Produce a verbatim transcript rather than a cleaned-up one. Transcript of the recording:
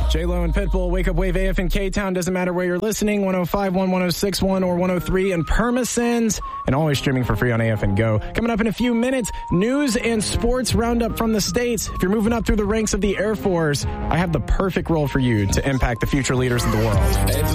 J-Lo and Pitbull, Wake Up Wave A F in K-Town. Doesn't matter where you're listening, one oh five point one, one oh six point one, or one oh three in Permisons, and always streaming for free on A F N Go. Coming up in a few minutes, news and sports roundup from the States. If you're moving up through the ranks of the Air Force, I have the perfect role for you to impact the future leaders of the world.